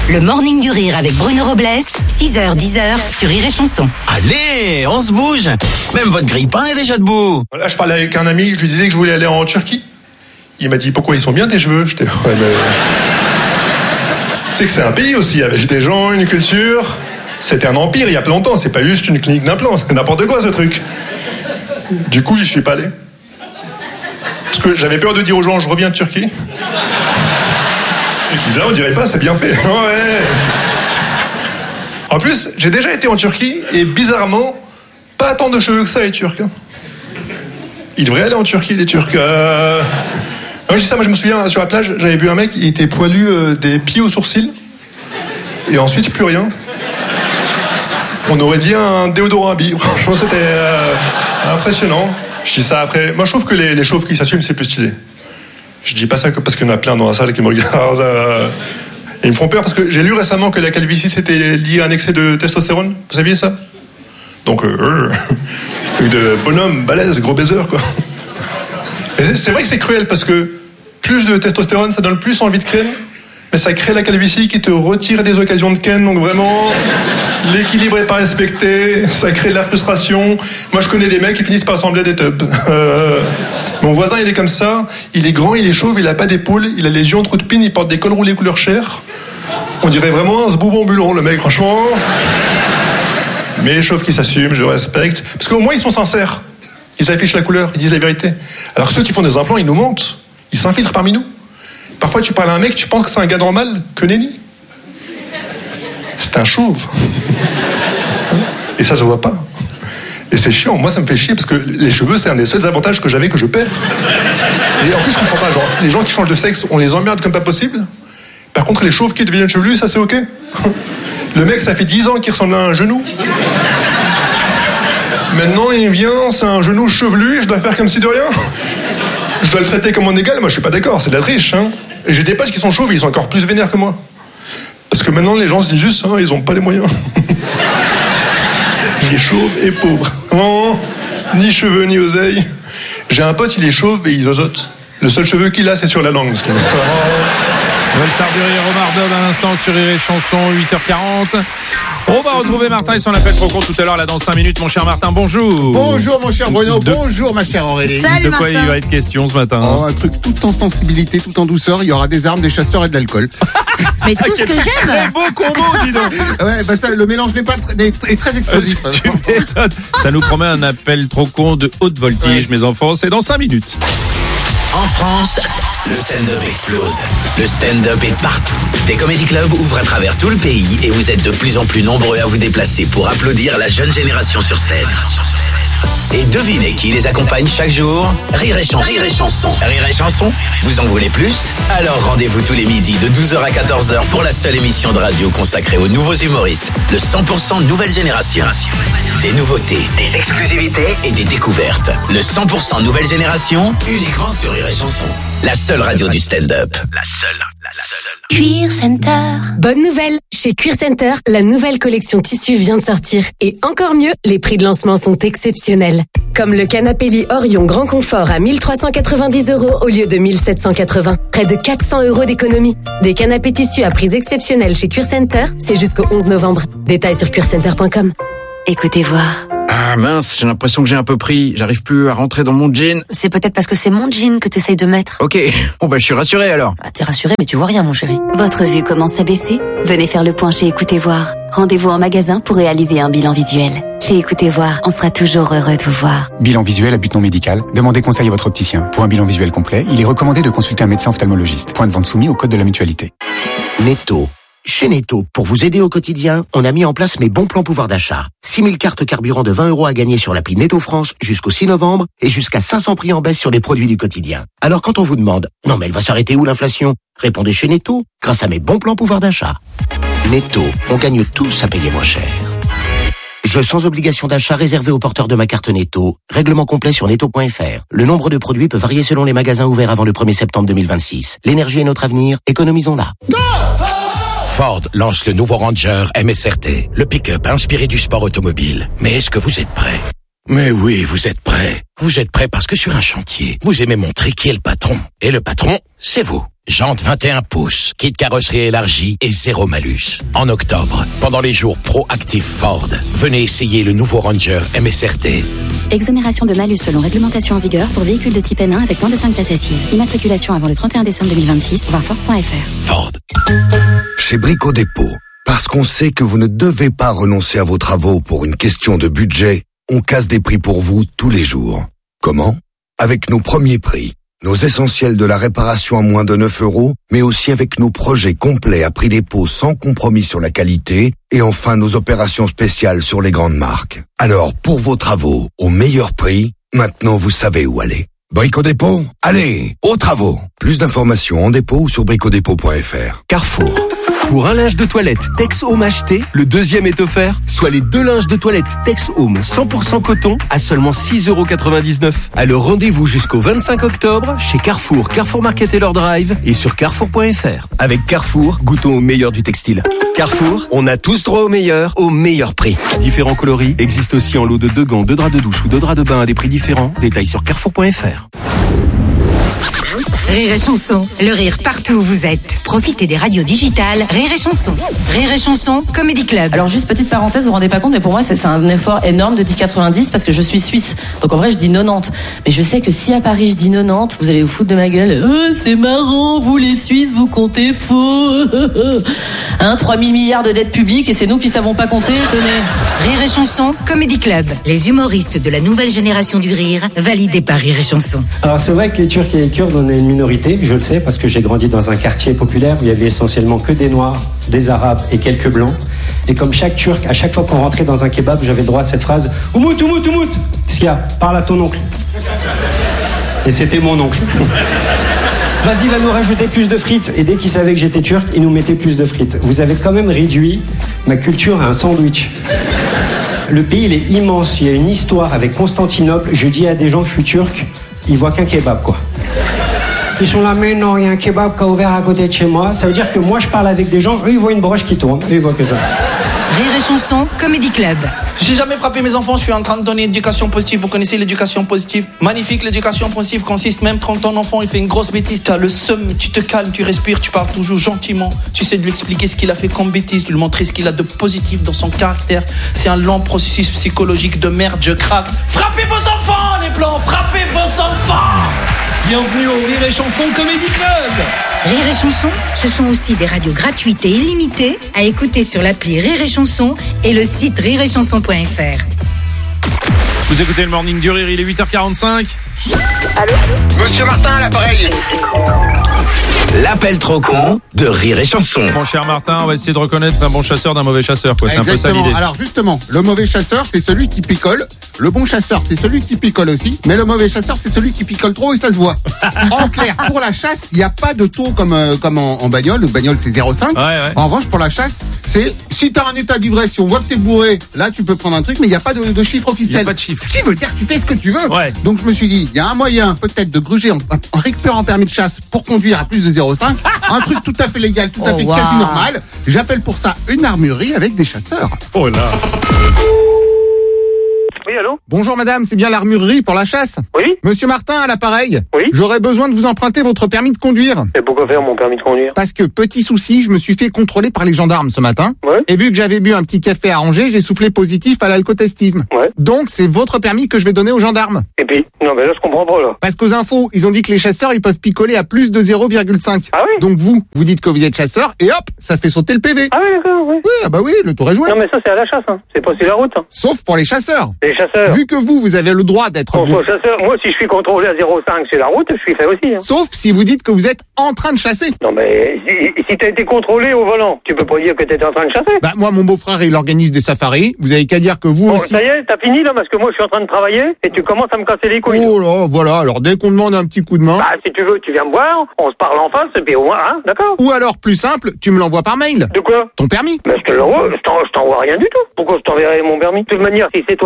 Le Morning du Rire avec Bruno Robles, 6h-10h sur Rire et Chanson. Allez, on se bouge. Même votre grille-pain est déjà debout. Voilà, je parlais avec un ami, je lui disais que je voulais aller en Turquie. Il m'a dit, pourquoi ils sont bien tes cheveux? J'étais, ouais, mais... Tu sais que c'est un pays aussi, avec des gens, une culture. C'était un empire il y a plein de temps, c'est pas juste une clinique d'implants, c'est n'importe quoi ce truc. Du coup, j'y suis pas allé. Parce que j'avais peur de dire aux gens, je reviens de Turquie. Et qu'ils disaient, on dirait pas, c'est bien fait. Ouais. En plus, j'ai déjà été en Turquie, et bizarrement, pas tant de cheveux que ça, les Turcs. Ils devraient aller en Turquie, les Turcs. Non, je dis ça, moi je me souviens, sur la plage, j'avais vu un mec, il était poilu des pieds aux sourcils, et ensuite plus rien. On aurait dit un déodorant à billes. Franchement, c'était impressionnant. Je dis ça après. Moi, je trouve que les chauves qui s'assument, c'est plus stylé. Je dis pas ça que parce qu'il y en a plein dans la salle qui me regardent. Et ils me font peur parce que j'ai lu récemment que la calvitie, c'était lié à un excès de testostérone. Vous saviez ça? Donc, truc de bonhomme, balèze, gros baiser, quoi. Et c'est vrai que c'est cruel parce que plus de testostérone, ça donne plus envie de ken. Mais ça crée la calvitie qui te retire des occasions de ken, donc vraiment, l'équilibre n'est pas respecté, ça crée de la frustration. Moi, je connais des mecs qui finissent par ressembler à des tubs. Mon voisin, il est comme ça, il est grand, il est chauve, il a pas d'épaule, il a les yeux en trou de pine, il porte des cols roulés couleur chair. On dirait vraiment un zboub ambulant, le mec, franchement. Mais les chauves qui s'assument, je respecte. Parce qu'au moins, ils sont sincères. Ils affichent la couleur, ils disent la vérité. Alors ceux qui font des implants, ils nous mentent. Ils s'infiltrent parmi nous. Parfois, tu parles à un mec, tu penses que c'est un gars normal, que nenni. C'est un chauve. Et ça se voit pas. Et c'est chiant. Moi, ça me fait chier parce que les cheveux, c'est un des seuls avantages que j'avais que je perds. Et en plus, je comprends pas. Genre, les gens qui changent de sexe, on les emmerde comme pas possible. Par contre, les chauves qui deviennent chevelus, ça c'est ok. Le mec, ça fait 10 ans qu'il ressemble à un genou. Maintenant, il vient, c'est un genou chevelu, je dois faire comme si de rien. Je dois le traiter comme un égal, moi je suis pas d'accord, c'est de la triche. Hein. Et j'ai des potes qui sont chauves, ils sont encore plus vénères que moi. Parce que maintenant, les gens se disent juste, hein, ils ont pas les moyens. Il est chauve et pauvre. Non, ni cheveux, ni oseille. J'ai un pote, il est chauve et il zozote. Le seul cheveu qu'il a, c'est sur la langue. Parce qu'il... On va le faire durer Omar Dob à l'instant sur Rire et Chanson, 8h40. On va retrouver Martin et son appel trop con tout à l'heure, là, dans 5 minutes. Mon cher Martin, bonjour. Bonjour, mon cher Bruno. Bonjour, ma chère Aurélie. Salut, de quoi Martin. Il va être question ce matin? Un truc tout en sensibilité, tout en douceur. Il y aura des armes, des chasseurs et de l'alcool. Mais tout ce que j'aime. Très beau combo, dis donc. Ouais, bah ça, le mélange est très explosif. Ça nous promet un appel trop con de haute voltige, mes enfants. C'est dans 5 minutes. En France, le stand-up explose. Le stand-up est partout. Des comédie clubs ouvrent à travers tout le pays et vous êtes de plus en plus nombreux à vous déplacer pour applaudir la jeune génération sur scène. Et devinez qui les accompagne chaque jour? Rire et Chanson. Rire et Chanson. Rire et Chanson, vous en voulez plus? Alors rendez-vous tous les midis de 12h à 14h pour la seule émission de radio consacrée aux nouveaux humoristes. Le 100% nouvelle génération. Des nouveautés, des exclusivités et des découvertes. Le 100% nouvelle génération, uniquement sur Rire et Chanson. La seule radio du stand-up. La seule. Cuir Center. Bonne nouvelle, chez Cuir Center, la nouvelle collection tissu vient de sortir. Et encore mieux, les prix de lancement sont exceptionnels. Comme le canapé lit Orion Grand Confort à 1390 € au lieu de 1780. Près de 400 € d'économie. Des canapés tissus à prix exceptionnels chez Cuir Center, c'est jusqu'au 11 novembre. Détails sur cuircenter.com. Écoutez voir. Ah mince, j'ai l'impression que j'ai un peu pris. J'arrive plus à rentrer dans mon jean. C'est peut-être parce que c'est mon jean que t'essayes de mettre. Ok, bon bah je suis rassuré alors. Ah, t'es rassuré mais tu vois rien mon chéri. Votre vue commence à baisser? Venez faire le point chez Écoutez Voir. Rendez-vous en magasin pour réaliser un bilan visuel. Chez Écoutez Voir, on sera toujours heureux de vous voir. Bilan visuel à but non médical. Demandez conseil à votre opticien. Pour un bilan visuel complet, il est recommandé de consulter un médecin ophtalmologiste. Point de vente soumis au code de la mutualité. Netto. Chez Netto, pour vous aider au quotidien, on a mis en place mes bons plans pouvoir d'achat. 6000 cartes carburant de 20 € à gagner sur l'appli Netto France jusqu'au 6 novembre et jusqu'à 500 prix en baisse sur les produits du quotidien. Alors quand on vous demande « Non mais elle va s'arrêter où l'inflation ?» Répondez chez Netto, grâce à mes bons plans pouvoir d'achat. Netto, on gagne tous à payer moins cher. Jeu sans obligation d'achat réservé aux porteurs de ma carte Netto. Règlement complet sur netto.fr. Le nombre de produits peut varier selon les magasins ouverts avant le 1er septembre 2026. L'énergie est notre avenir, économisons-la. Go! Ford lance le nouveau Ranger MSRT, le pick-up inspiré du sport automobile. Mais est-ce que vous êtes prêts? Mais oui, vous êtes prêts. Vous êtes prêts parce que sur un chantier, vous aimez montrer qui est le patron. Et le patron, c'est vous. Jantes 21 pouces, kit carrosserie élargie et zéro malus. En octobre, pendant les jours Pro-Active Ford, venez essayer le nouveau Ranger MSRT. Exonération de malus selon réglementation en vigueur pour véhicules de type N1 avec moins de 5 places assises. Immatriculation avant le 31 décembre 2026, voir Ford.fr. Ford. Chez Brico Dépôt, parce qu'on sait que vous ne devez pas renoncer à vos travaux pour une question de budget, on casse des prix pour vous tous les jours. Comment ? Avec nos premiers prix. Nos essentiels de la réparation à moins de 9 €, mais aussi avec nos projets complets à prix dépôt sans compromis sur la qualité, et enfin nos opérations spéciales sur les grandes marques. Alors, pour vos travaux, au meilleur prix, maintenant vous savez où aller. Brico Dépôt, allez, aux travaux. Plus d'informations en dépôt ou sur bricodépôt.fr. Carrefour. Pour un linge de toilette Tex Home acheté, le deuxième est offert, soit les 2 linges de toilette Tex Home 100% coton à seulement 6,99 €. Alors rendez-vous jusqu'au 25 octobre chez Carrefour, Carrefour Market et leur drive et sur carrefour.fr. Avec Carrefour, goûtons au meilleur du textile. Carrefour, on a tous droit au meilleur prix. Différents coloris existent aussi en lot de 2 gants, 2 draps de douche ou 2 draps de bain à des prix différents. Détails sur carrefour.fr. Rire et Chanson, le rire partout où vous êtes. Profitez des radios digitales Rire et Chanson. Rire et Chanson, Comedy Club. Alors juste petite parenthèse, vous vous rendez pas compte, mais pour moi c'est un effort énorme de dire 90 parce que je suis suisse. Donc en vrai je dis 90. Mais je sais que si à Paris je dis 90, vous allez vous foutre de ma gueule. C'est marrant, vous les Suisses, vous comptez faux. 3000 milliards de dettes publiques et c'est nous qui savons pas compter, tenez. Rire et Chanson, Comedy Club. Les humoristes de la nouvelle génération du rire, validés par Rire et Chanson. Alors c'est vrai que les Turcs et les Kurdes, on est une minorité, je le sais, parce que j'ai grandi dans un quartier populaire où il y avait essentiellement que des Noirs, des Arabes et quelques Blancs. Et comme chaque Turc, à chaque fois qu'on rentrait dans un kebab, j'avais droit à cette phrase « Oumout, oumout, oumout !» Qu'est-ce qu'il y a ? Parle à ton oncle. Et c'était mon oncle. Vas-y, va nous rajouter plus de frites. Et dès qu'il savait que j'étais turc, il nous mettait plus de frites. Vous avez quand même réduit ma culture à un sandwich. Le pays, il est immense. Il y a une histoire avec Constantinople. Je dis à des gens que je suis turc, ils voient qu'un kebab, quoi. Ils sont là, mais non, il y a un kebab qui a ouvert à côté de chez moi. Ça veut dire que moi, je parle avec des gens, eux, ils voient une broche qui tourne. Eux, ils voient que ça. Rire et Chanson, Comedy Club. J'ai jamais frappé mes enfants, je suis en train de donner l'éducation positive. Vous connaissez l'éducation positive? Magnifique, l'éducation positive consiste même quand ton enfant il fait une grosse bêtise, tu as le seum, tu te calmes, tu respires, tu parles toujours gentiment. Tu sais de lui expliquer ce qu'il a fait comme bêtise, de lui montrer ce qu'il a de positif dans son caractère. C'est un lent processus psychologique de merde, je craque. Frappez vos enfants, les blancs, frappez vos enfants! Bienvenue au Rire et Chanson Comedy Club. Rire et Chanson, ce sont aussi des radios gratuites et illimitées à écouter sur l'appli Rire et Chanson et le site rireetchanson.fr. Vous écoutez le Morning du Rire, il est 8h45. Allô ? Monsieur Martin à l'appareil. L'appel trop con de Rire et Chanson. Mon cher Martin, on va essayer de reconnaître un bon chasseur d'un mauvais chasseur, quoi. C'est un peu ça l'idée. Alors justement, le mauvais chasseur, c'est celui qui picole. Le bon chasseur, c'est celui qui picole aussi. Mais le mauvais chasseur, c'est celui qui picole trop et ça se voit. En clair, pour la chasse, il n'y a pas de taux comme en bagnole. Le bagnole, c'est 0,5. Ouais. En revanche, pour la chasse, c'est si t'as un état d'ivresse, si on voit que t'es bourré, là, tu peux prendre un truc, mais il n'y a pas de chiffre officiel. Il n'y a pas de chiffre. Ce qui veut dire que tu fais ce que tu veux. Ouais. Donc je me suis dit, il y a un moyen peut-être de gruger en récupérant un permis de chasse pour conduire à plus de 0,5. Un truc tout à fait légal, tout à fait quasi normal. J'appelle pour ça une armurerie avec des chasseurs. Oh là. Oui, allô ? Bonjour madame, c'est bien l'armurerie pour la chasse ? Oui. Monsieur Martin à l'appareil ? Oui. J'aurais besoin de vous emprunter votre permis de conduire. Et pourquoi faire mon permis de conduire ? Parce que, petit souci, je me suis fait contrôler par les gendarmes ce matin. Ouais. Et vu que j'avais bu un petit café à Angers, j'ai soufflé positif à l'alcotestisme. Ouais. Donc c'est votre permis que je vais donner aux gendarmes. Et puis ? Non, mais là, je comprends pas, là. Parce qu'aux infos, ils ont dit que les chasseurs, ils peuvent picoler à plus de 0,5. Ah oui ? Donc vous dites que vous êtes chasseur, et hop, ça fait sauter le PV. Ah oui, d'accord, oui. Oui, ah bah oui, le tour est joué. Non, mais ça, c'est à la chasse, hein. C'est pas sur la route, hein. Sauf pour les chasseurs. Les chasseurs. Vu que vous avez le droit d'être... chasseur, moi, si je suis contrôlé à 0,5 sur la route, je suis fait aussi, hein. Sauf si vous dites que vous êtes en train de chasser. Non, mais si t'as été contrôlé au volant, tu peux pas dire que t'étais en train de chasser. Bah, moi, mon beau-frère, il organise des safaris. Vous avez qu'à dire que vous aussi... Ça y est, t'as fini, là, parce que moi, je suis en train de travailler, et tu commences à me casser les couilles. Oh là, voilà. Alors, dès qu'on demande un petit coup de main... Bah, si tu veux, tu viens me voir, on se parle en face, et puis au moins, hein, d'accord. Ou alors, plus simple, tu me l'envoies par mail. De quoi ? Ton permis. Mais je te l'envoie, je t'envoie rien du tout. Pourquoi je t'enverrai mon permis ? De toute manière, si c'est toi qui as été contrôlé,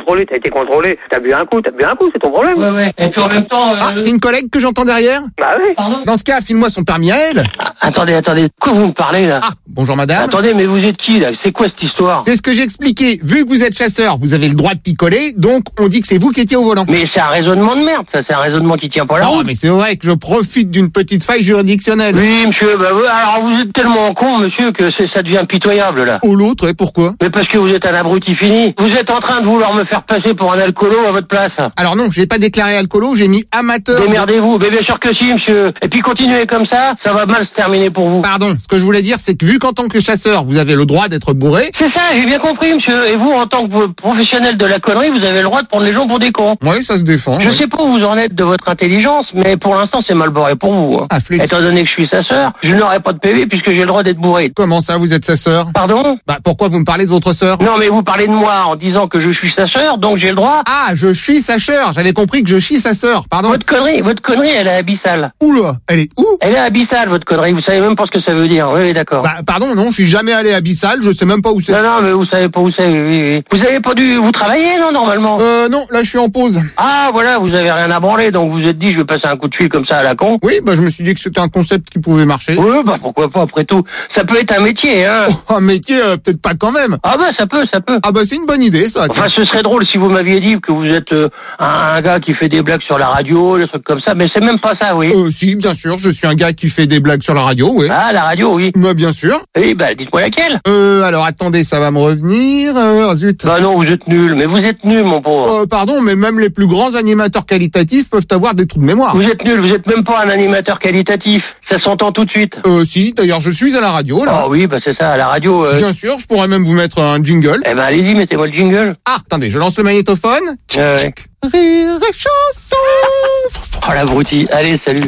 contrôlé, t'as été contrôlé. T'as bu un coup, c'est ton problème. Ouais. Et puis en même temps... Ah, c'est une collègue que j'entends derrière? Bah oui. Pardon? Dans ce cas, file-moi son permis à elle. Attendez, de quoi vous me parlez là? Ah, bonjour madame. Attendez, mais vous êtes qui là? C'est quoi cette histoire? C'est ce que j'ai expliqué. Vu que vous êtes chasseur, vous avez le droit de picoler, donc on dit que c'est vous qui étiez au volant. Mais c'est un raisonnement de merde, ça. C'est un raisonnement qui tient pas la route. Non, mais c'est vrai que je profite d'une petite faille juridictionnelle. Oui, monsieur, alors vous êtes tellement con, monsieur, que ça devient impitoyable, là. Ou l'autre, et pourquoi? Mais parce que vous êtes un abruti fini. Vous êtes en train de vouloir me faire passer pour un alcoolo à votre place. Alors non, j'ai pas déclaré alcoolo, j'ai mis amateur. Démerdez-vous, mais bien sûr que si, monsieur. Et puis continuez comme ça va mal se terminer pour vous. Pardon, ce que je voulais dire, c'est que vu qu'en tant que chasseur, vous avez le droit d'être bourré... C'est ça, j'ai bien compris, monsieur. Et vous, en tant que professionnel de la connerie, vous avez le droit de prendre les gens pour des cons. Oui, ça se défend. Je sais pas où vous en êtes de votre intelligence, mais pour l'instant, c'est mal barré pour vous. Hein. Étant donné que je suis sa sœur, je n'aurai pas de PV puisque j'ai le droit d'être bourré. Comment ça, vous êtes sa sœur? Pardon? Bah, pourquoi vous me parlez de votre sœur? Non, mais vous parlez de moi en disant que je suis sa sœur, donc j'ai le droit. Ah, je suis sa sœur. J'avais compris que je chie sa sœur. Pardon. Votre connerie, elle est abyssale. Oula, elle est où? Elle est abyssale, votre connerie. Vous savez même pas ce que ça veut dire. Oui, d'accord. Bah, pardon, non, je suis jamais allé à Abyssal, je sais même pas où c'est. Non, mais vous savez pas où c'est, oui. Vous avez pas dû, vous travailler, non, normalement? Non, là, je suis en pause. Ah, voilà, vous avez rien à branler, donc vous vous êtes dit, je vais passer un coup de fil comme ça à la con. Oui, bah, je me suis dit que c'était un concept qui pouvait marcher. Oui, bah, pourquoi pas, après tout. Ça peut être un métier, hein. Oh, un métier, peut-être pas quand même. Ah, bah, ça peut. Ah, bah, c'est une bonne idée, ça. Enfin, ce serait drôle si vous m'aviez dit que vous êtes un gars qui fait des blagues sur la radio, des trucs comme ça, mais c'est même pas ça, oui. Si, bien sûr, je suis un gars qui fait des blagues sur la radio, oui. Ah, la radio, oui. Bah, bien sûr. Oui, bah, dites-moi laquelle. Alors, attendez, ça va me revenir. Zut. Bah non, vous êtes nul, mais vous êtes nul, mon pauvre. Pardon, mais même les plus grands animateurs qualitatifs peuvent avoir des trous de mémoire. Vous êtes nul, vous êtes même pas un animateur qualitatif. Ça s'entend tout de suite. Si, d'ailleurs, je suis à la radio, là. Ah oui, bah c'est ça, à la radio. Bien sûr, je pourrais même vous mettre un jingle. Eh ben, allez-y, mettez-moi le jingle. Ah, attendez, je lance le magnétophone. Ouais. Rire et chanson. Oh, l'abruti. Allez, salut.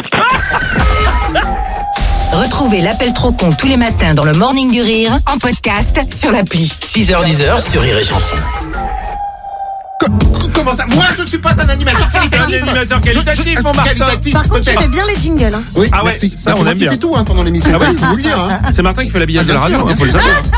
Retrouvez l'appel trop con tous les matins dans le Morning du Rire en podcast sur l'appli. 6h-10h sur Rire et Chanson. Comment ça? Moi, je suis pas un animateur qualitatif. Un animateur qualitatif, mon Martin. Par contre, tu fais bien les jingles. Hein. Oui, ah ouais, merci. ça, on aime bien. C'est tout pendant l'émission. Ah oui, faut vous le dire. Hein. C'est Martin qui fait l'habillage de la radio, sûr, faut le savoir.